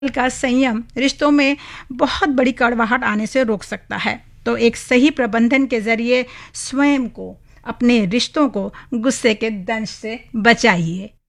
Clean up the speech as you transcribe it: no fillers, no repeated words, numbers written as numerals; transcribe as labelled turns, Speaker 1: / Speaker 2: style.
Speaker 1: का संयम रिश्तों में बहुत बड़ी कड़वाहट आने से रोक सकता है। तो एक सही प्रबंधन के जरिए स्वयं को, अपने रिश्तों को गुस्से के दंश से बचाइए।